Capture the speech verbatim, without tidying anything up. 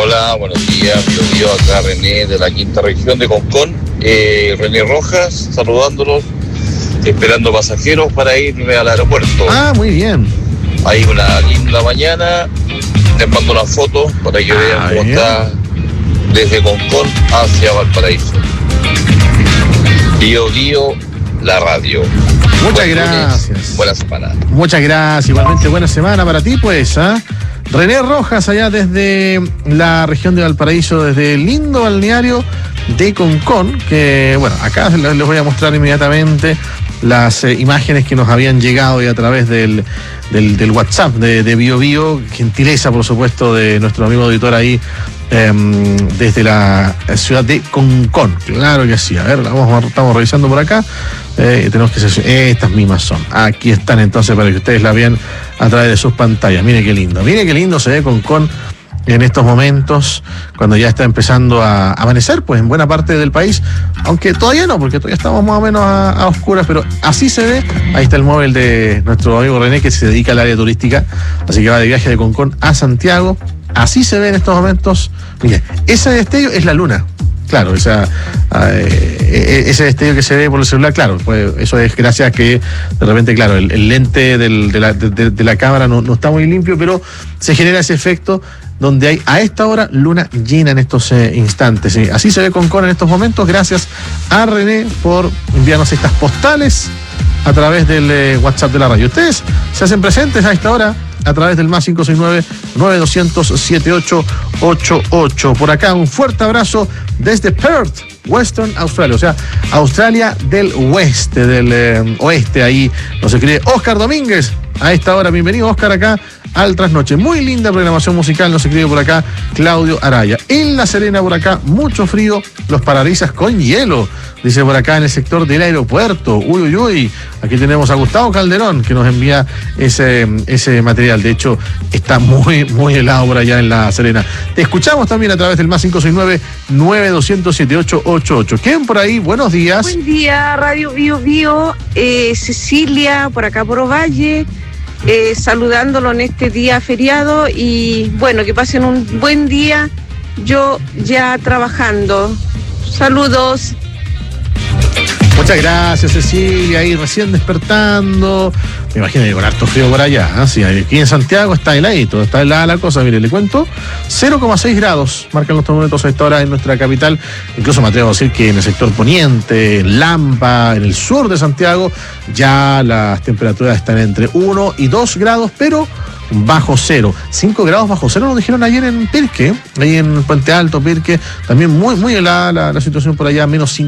Hola, buenos días, yo vivo acá René de la quinta región de Concón, eh, René Rojas, saludándolos, esperando pasajeros para irme al aeropuerto. Ah, muy bien. Hay una linda mañana, les mando una foto para que vean Ah, cómo bien. está desde Concón hacia Valparaíso. Bio Bio, la radio. Muchas Buen gracias. lunes, buena semana. Muchas gracias. Igualmente buena semana para ti, pues, ¿ah? René Rojas, allá desde la región de Valparaíso, desde el lindo balneario de Concón, que, bueno, acá les les voy a mostrar inmediatamente las eh, imágenes que nos habían llegado y a través del, del, del WhatsApp de, de Bio Bio, gentileza, por supuesto, de nuestro amigo auditor ahí, eh, desde la ciudad de Concón. Claro que sí. A ver, vamos, estamos revisando por acá. Eh, tenemos que ser, estas mismas son. Aquí están entonces para que ustedes la vean a través de sus pantallas. Mire qué lindo. Mire qué lindo se ve Concón en estos momentos, cuando ya está empezando a amanecer, pues en buena parte del país, aunque todavía no, porque todavía estamos más o menos a, a oscuras, pero así se ve. Ahí está el móvil de nuestro amigo René, que se dedica al área turística, así que va de viaje de Concón a Santiago. Así se ve en estos momentos. Mira, ese destello es la luna. Claro, esa, eh, ese destello que se ve por el celular, claro, pues eso es gracias a que de repente, claro, el, el lente del, de, la, de, de la cámara no, no está muy limpio, pero se genera ese efecto donde hay a esta hora luna llena en estos eh, instantes. ¿Sí? Así se ve Concón en estos momentos, gracias a René por enviarnos estas postales a través del eh, WhatsApp de la radio. Ustedes se hacen presentes a esta hora a través del más cinco seis nueve, nueve dos cero cero, siete ocho ocho ocho. Por acá un fuerte abrazo desde Perth, Western Australia, o sea, Australia del oeste, del eh, oeste, ahí nos escribe Oscar Domínguez a esta hora. Bienvenido, Oscar, acá al Trasnoche. Muy linda programación musical, nos escribe por acá Claudio Araya. En La Serena, por acá, mucho frío, los parabrisas con hielo, dice por acá en el sector del aeropuerto. Uy, uy, uy. Aquí tenemos a Gustavo Calderón, que nos envía ese, ese material. De hecho, está muy, muy helado por allá en La Serena. Te escuchamos también a través del más cinco seis nueve, nueve dos cero cero, siete ocho ocho ocho. ¿Quién por ahí? Buenos días. Buen día, Radio Bio Bio. Eh, Cecilia, por acá por Ovalle. Eh, saludándolo en este día feriado y bueno, que pasen un buen día, yo ya trabajando. Saludos. Muchas gracias, Cecilia, ahí recién despertando. Me imagino que con harto frío por allá. ¿eh? Sí, aquí en Santiago está heladito, está helada la cosa. Mire, le cuento, cero coma seis grados marcan los termómetros a esta hora en nuestra capital. Incluso me atrevo a decir que en el sector poniente, en Lampa, en el sur de Santiago, ya las temperaturas están entre uno y dos grados, pero bajo cero. cinco grados bajo cero nos dijeron ayer en Pirque, ahí en Puente Alto, Pirque. También muy, muy helada la, la situación por allá, menos cinco.